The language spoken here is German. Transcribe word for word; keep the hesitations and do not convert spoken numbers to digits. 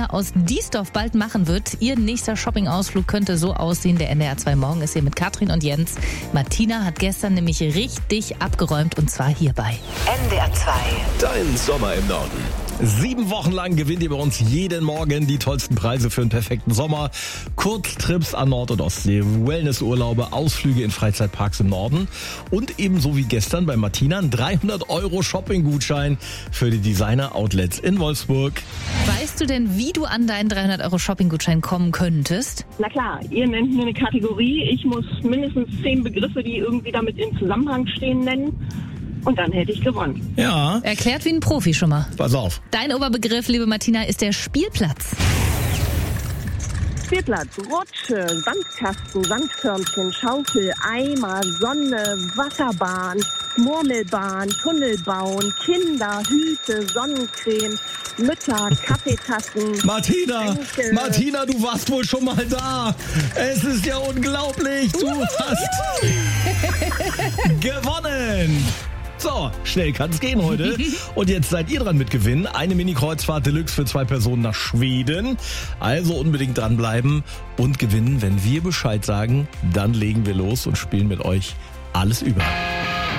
Martina aus Diesdorf bald machen wird. Ihr nächster Shopping-Ausflug könnte so aussehen. Der N D R zwei Morgen ist hier mit Katrin und Jens. Martina hat gestern nämlich richtig abgeräumt und zwar hierbei. N D R zwei. Dein Sommer im Norden. Sieben Wochen lang gewinnt ihr bei uns jeden Morgen die tollsten Preise für einen perfekten Sommer. Kurztrips an Nord- und Ostsee, Wellnessurlaube, Ausflüge in Freizeitparks im Norden und ebenso wie gestern bei Martina ein dreihundert Euro Shopping-Gutschein für die Designer-Outlets in Wolfsburg. Weißt du denn, wie du an deinen dreihundert Euro Shopping-Gutschein kommen könntest? Na klar, ihr nennt mir eine Kategorie. Ich muss mindestens zehn Begriffe, die irgendwie damit in Zusammenhang stehen, nennen. Und dann hätte ich gewonnen. Ja. Erklärt wie ein Profi schon mal. Pass auf. Dein Oberbegriff, liebe Martina, ist der Spielplatz. Spielplatz, Rutsche, Sandkasten, Sandkörnchen, Schaufel, Eimer, Sonne, Wasserbahn, Murmelbahn, Tunnelbauen, Kinder, Hüte, Sonnencreme, Mütter, Kaffeetassen. Martina, Schenkel. Martina, du warst wohl schon mal da. Es ist ja unglaublich. Du hast gewonnen. So, schnell kann's gehen heute. Und jetzt seid ihr dran mit Gewinnen. Eine Mini-Kreuzfahrt Deluxe für zwei Personen nach Schweden. Also unbedingt dranbleiben und gewinnen. Wenn wir Bescheid sagen, dann legen wir los und spielen mit euch alles über.